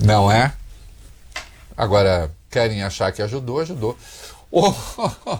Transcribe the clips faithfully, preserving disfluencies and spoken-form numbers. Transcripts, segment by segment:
Não é? Agora, querem achar que ajudou, ajudou. Oh, oh, oh.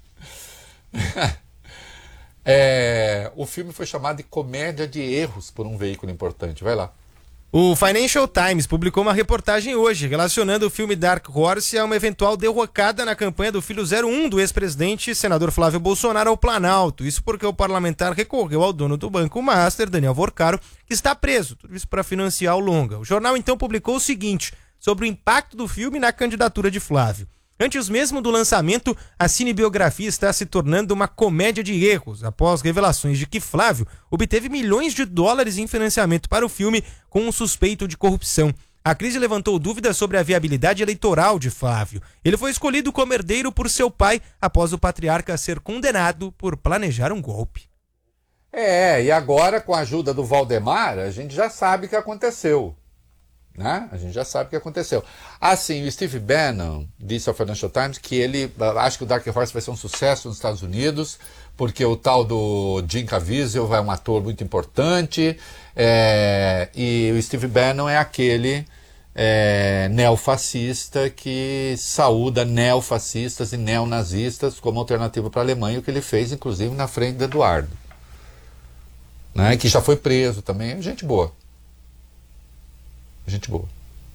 É, o filme foi chamado de Comédia de Erros por um veículo importante. Vai lá. O Financial Times publicou uma reportagem hoje relacionando o filme Dark Horse a uma eventual derrocada na campanha do filho zero um do ex-presidente senador Flávio Bolsonaro ao Planalto. Isso porque o parlamentar recorreu ao dono do Banco Master, Daniel Vorcaro, que está preso. Tudo isso para financiar o longa. O jornal então publicou o seguinte sobre o impacto do filme na candidatura de Flávio. Antes mesmo do lançamento, a cinebiografia está se tornando uma comédia de erros, após revelações de que Flávio obteve milhões de dólares em financiamento para o filme com um suspeito de corrupção. A crise levantou dúvidas sobre a viabilidade eleitoral de Flávio. Ele foi escolhido como herdeiro por seu pai, após o patriarca ser condenado por planejar um golpe. É, e agora, com a ajuda do Valdemar, a gente já sabe o que aconteceu. Né? A gente já sabe o que aconteceu. Assim, o Steve Bannon disse ao Financial Times que ele acha que o Dark Horse vai ser um sucesso nos Estados Unidos, porque o tal do Jim Caviezel é um ator muito importante, é, e o Steve Bannon é aquele é, neofascista que saúda neofascistas e neonazistas como alternativa para a Alemanha, o que ele fez, inclusive, na frente do Eduardo. Né? Que já foi preso também, gente boa. Gente boa.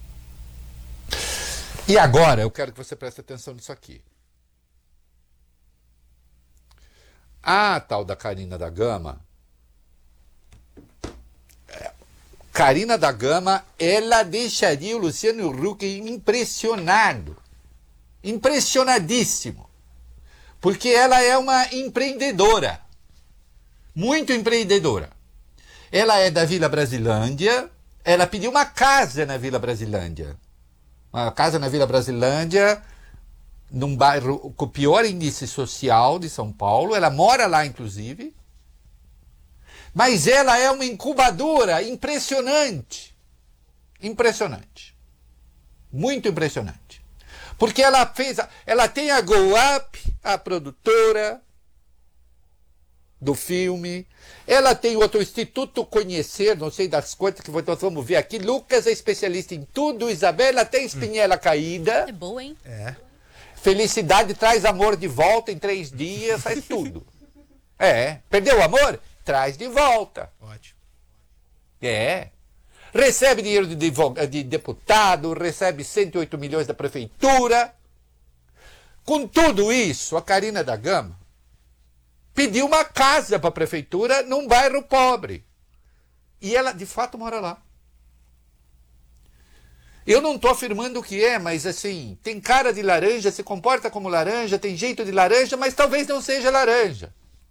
E agora eu quero que você preste atenção nisso aqui. A tal da Carina da Gama, Carina da Gama, ela deixaria o Luciano Huck impressionado. Impressionadíssimo. Porque ela é uma empreendedora. Muito empreendedora. Ela é da Vila Brasilândia. Ela pediu uma casa na Vila Brasilândia. Uma casa na Vila Brasilândia, num bairro com o pior índice social de São Paulo. Ela mora lá, inclusive. Mas ela é uma incubadora impressionante. Impressionante. Muito impressionante. Porque ela fez... A, ela tem a Go Up, a produtora do filme. Ela tem outro Instituto Conhecer, não sei das coisas que nós vamos ver aqui. Lucas é especialista em tudo. Isabela tem espinhela hum. caída. É boa, hein? É. Felicidade traz amor de volta em três dias, faz tudo. É. Perdeu o amor? Traz de volta. Ótimo. É. Recebe dinheiro de, de deputado, recebe cento e oito milhões da prefeitura. Com tudo isso, a Carina da Gama pediu uma casa para a prefeitura num bairro pobre. E ela, de fato, mora lá. Eu não estou afirmando o que é, mas assim, tem cara de laranja, se comporta como laranja, tem jeito de laranja, mas talvez não seja laranja.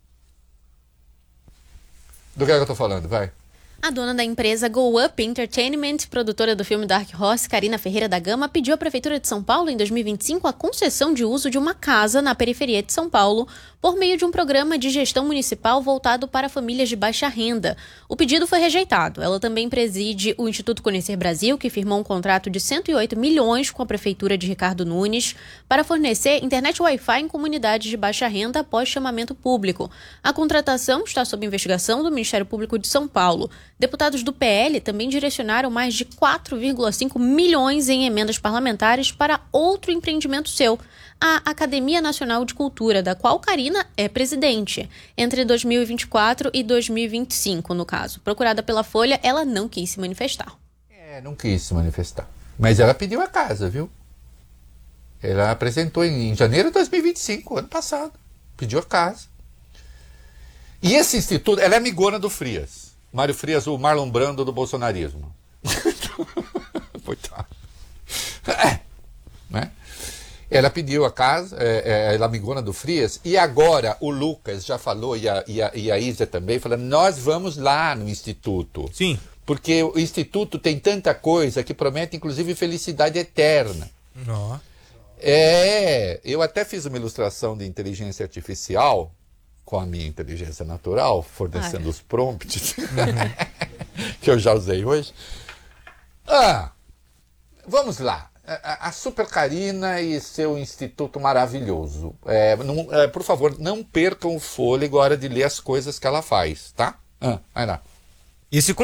Do que é que eu estou falando? Vai. A dona da empresa Go Up Entertainment, produtora do filme Dark Horse, Carina Ferreira da Gama, pediu à Prefeitura de São Paulo, em dois mil e vinte e cinco, a concessão de uso de uma casa na periferia de São Paulo, por meio de um programa de gestão municipal voltado para famílias de baixa renda. O pedido foi rejeitado. Ela também preside o Instituto Conhecer Brasil, que firmou um contrato de cento e oito milhões com a Prefeitura de Ricardo Nunes para fornecer internet Wi-Fi em comunidades de baixa renda após chamamento público. A contratação está sob investigação do Ministério Público de São Paulo. Deputados do P L também direcionaram mais de quatro vírgula cinco milhões em emendas parlamentares para outro empreendimento seu, a Academia Nacional de Cultura, da qual Carina é presidente, entre dois mil e vinte e quatro e dois mil e vinte e cinco, no caso. Procurada pela Folha, ela não quis se manifestar. É, não quis se manifestar. Mas ela pediu a casa, viu? Ela apresentou em, em janeiro de dois mil e vinte e cinco, ano passado. Pediu a casa. E esse instituto, ela é amigona do Frias. Mário Frias, o Marlon Brando do bolsonarismo. Coitado. É, né? Ela pediu a casa, é, é, ela é amigona do Frias, e agora o Lucas já falou, e a, e a, e a Isa também, falando, nós vamos lá no Instituto. Sim. Porque o Instituto tem tanta coisa que promete, inclusive, felicidade eterna. Oh. É, eu até fiz uma ilustração de inteligência artificial, com a minha inteligência natural, fornecendo ah, os prompts, que eu já usei hoje. Ah, vamos lá. A, a Super Carina e seu instituto maravilhoso. É, não, é, por favor, não percam o fôlego a hora de ler as coisas que ela faz, tá? Ah, vai lá. Esse